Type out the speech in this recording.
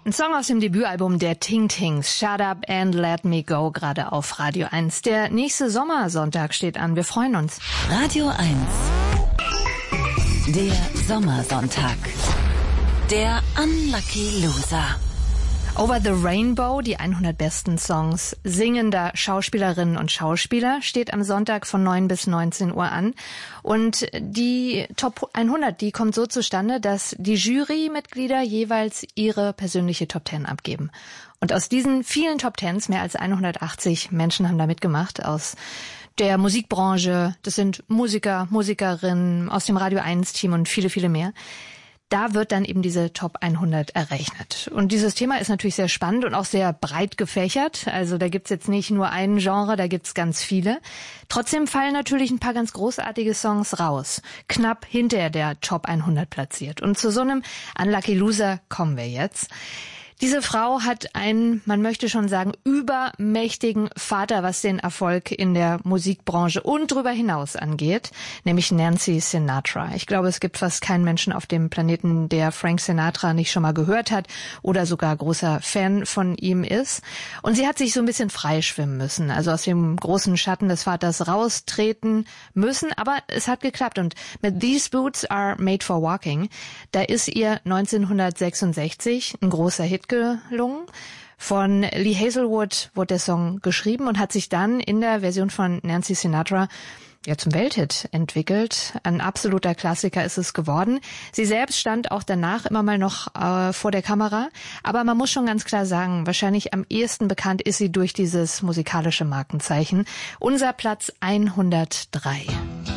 Ein Song aus dem Debütalbum der Ting Tings, Shut Up and Let Me Go, gerade auf Radio 1. Der nächste Sommersonntag steht an, wir freuen uns. Radio 1, der Sommersonntag, der Unlucky Loser. Over the Rainbow, die 100 besten Songs singender Schauspielerinnen und Schauspieler, steht am Sonntag von 9 bis 19 Uhr an. Und die Top 100, die kommt so zustande, dass die Jurymitglieder jeweils ihre persönliche Top 10 abgeben. Und aus diesen vielen Top 10s, mehr als 180 Menschen haben da mitgemacht, aus der Musikbranche, das sind Musiker, Musikerinnen, aus dem Radio 1 Team und viele, viele mehr. Da wird dann eben diese Top 100 errechnet. Und dieses Thema ist natürlich sehr spannend und auch sehr breit gefächert. Also da gibt's jetzt nicht nur ein Genre, da gibt's ganz viele. Trotzdem fallen natürlich ein paar ganz großartige Songs raus. Knapp hinter der Top 100 platziert. Und zu so einem Unlucky Loser kommen wir jetzt. Diese Frau hat einen, man möchte schon sagen, übermächtigen Vater, was den Erfolg in der Musikbranche und darüber hinaus angeht, nämlich Nancy Sinatra. Ich glaube, es gibt fast keinen Menschen auf dem Planeten, der Frank Sinatra nicht schon mal gehört hat oder sogar großer Fan von ihm ist. Und sie hat sich so ein bisschen freischwimmen müssen, also aus dem großen Schatten des Vaters raustreten müssen, aber es hat geklappt. Und mit These Boots Are Made for Walking, da ist ihr 1966 ein großer Hit gelungen. Von Lee Hazelwood wurde der Song geschrieben und hat sich dann in der Version von Nancy Sinatra zum Welthit entwickelt. Ein absoluter Klassiker ist es geworden. Sie selbst stand auch danach immer mal noch vor der Kamera. Aber man muss schon ganz klar sagen, wahrscheinlich am ehesten bekannt ist sie durch dieses musikalische Markenzeichen. Unser Platz 103.